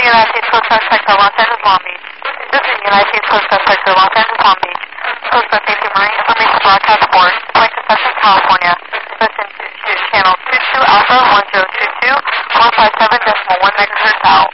United States Coast Guard Sector, Los Angeles, Long Beach. This is United States Coast Guard Sector, Los Angeles, Long Beach. Coast Guard Safety Marine Information Broadcast Board, Point Conception, California. Listen to channel 22 Alpha 1022, 457.1 megahertz out.